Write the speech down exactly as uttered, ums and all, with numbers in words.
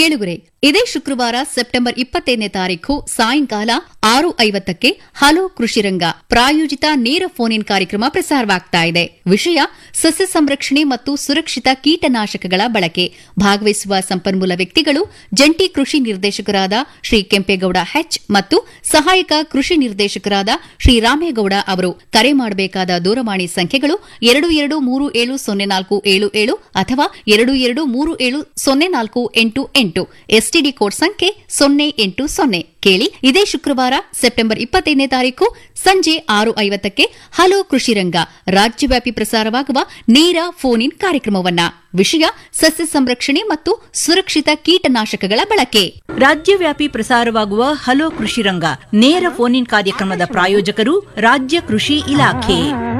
ಕೇಳುಗರೆ, ಇದೇ ಶುಕ್ರವಾರ ಸೆಪ್ಟೆಂಬರ್ ಇಪ್ಪತ್ತೈದನೇ ತಾರೀಖು ಸಾಯಂಕಾಲ ಆರು ಐವತ್ತಕ್ಕೆ ಹಲೋ ಕೃಷಿರಂಗ ಪ್ರಾಯೋಜಿತ ನೇರ ಫೋನ್ ಇನ್ ಕಾರ್ಯಕ್ರಮ ಪ್ರಸಾರವಾಗ್ತಾ ಇದೆ. ವಿಷಯ ಸಸ್ಯ ಸಂರಕ್ಷಣೆ ಮತ್ತು ಸುರಕ್ಷಿತ ಕೀಟನಾಶಕಗಳ ಬಳಕೆ. ಭಾಗವಹಿಸುವ ಸಂಪನ್ಮೂಲ ವ್ಯಕ್ತಿಗಳು ಜಂಟಿ ಕೃಷಿ ನಿರ್ದೇಶಕರಾದ ಶ್ರೀ ಕೆಂಪೇಗೌಡ ಹೆಚ್ ಮತ್ತು ಸಹಾಯಕ ಕೃಷಿ ನಿರ್ದೇಶಕರಾದ ಶ್ರೀ ರಾಮೇಗೌಡ ಅವರು. ಕರೆ ಮಾಡಬೇಕಾದ ದೂರವಾಣಿ ಸಂಖ್ಯೆಗಳು ಎರಡು ಎರಡು ಮೂರು ಏಳು ಸೊನ್ನೆ ನಾಲ್ಕು ಏಳು ಏಳು ಅಥವಾ ಎರಡು ಎರಡು ಮೂರು ಏಳು ಸೊನ್ನೆ ನಾಲ್ಕು ಎಂಟು ಎಂಟು. ಎಸ್ಟಿಡಿ ಕೋಡ್ ಸಂಖ್ಯೆ ಸೊನ್ನೆ ಎಂಟು ಸೊನ್ನೆ. ಕೇಳಿ, ಇದೇ ಶುಕ್ರವಾರ ಸೆಪ್ಟೆಂಬರ್ ಇಪ್ಪತ್ತೈದನೇ ತಾರೀಕು ಸಂಜೆ ಆರು ಐವತ್ತಕ್ಕೆ ಹಲೋ ಕೃಷಿರಂಗ ರಾಜ್ಯವ್ಯಾಪಿ ಪ್ರಸಾರವಾಗುವ ನೇರ ಫೋನ್ ಇನ್ ಕಾರ್ಯಕ್ರಮವನ್ನ. ವಿಷಯ ಸಸ್ಯ ಸಂರಕ್ಷಣೆ ಮತ್ತು ಸುರಕ್ಷಿತ ಕೀಟನಾಶಕಗಳ ಬಳಕೆ. ರಾಜ್ಯವ್ಯಾಪಿ ಪ್ರಸಾರವಾಗುವ ಹಲೋ ಕೃಷಿರಂಗ ನೇರ ಫೋನ್ ಇನ್ ಕಾರ್ಯಕ್ರಮದ ಪ್ರಾಯೋಜಕರು ರಾಜ್ಯ ಕೃಷಿ ಇಲಾಖೆ.